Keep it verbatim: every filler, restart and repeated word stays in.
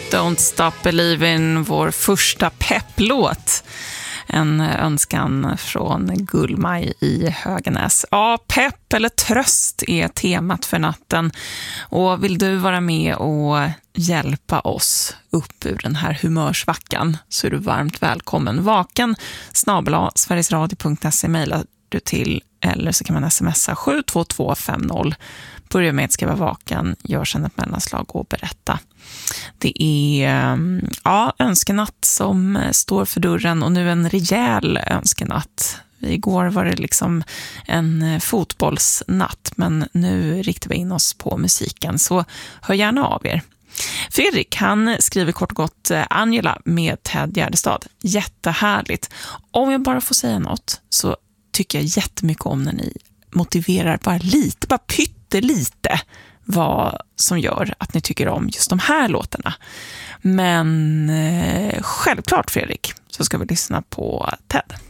Don't Stop Believin', vår första pepplåt. En önskan från Gullmaj i Höganäs. Ja, pepp eller tröst är temat för natten. Och vill du vara med och hjälpa oss upp ur den här humörsvackan så är du varmt välkommen. Vaken snabel-a sverigesradio punkt se mejlar du till, eller så kan man smsa sju två två fem noll. Börja med att skriva vaken, gör sedan ett mellanslag och berätta. Det är ja, önskenatt som står för dörren och nu en rejäl önskenatt. Igår var det liksom en fotbollsnatt, men nu riktar vi in oss på musiken, så hör gärna av er. Fredrik, han skriver kort och gott Angela med Ted Gärdestad. Jättehärligt. Om jag bara får säga något så tycker jag jättemycket om när ni motiverar bara lite, bara pyttelite vad som gör att ni tycker om just de här låtarna. Men eh, självklart, Fredrik, så ska vi lyssna på Ted.